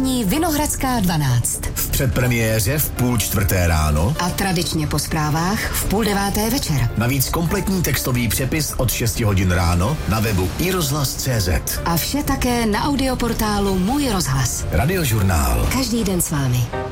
tradiční Vinohradská 12. V předpremiéře v 3:30 ráno a tradičně po zprávách v 8:30 večer. Navíc kompletní textový přepis od 6 hodin ráno na webu iRozhlas.cz. A vše také na audioportálu Můj rozhlas. Radiožurnál. Každý den s vámi.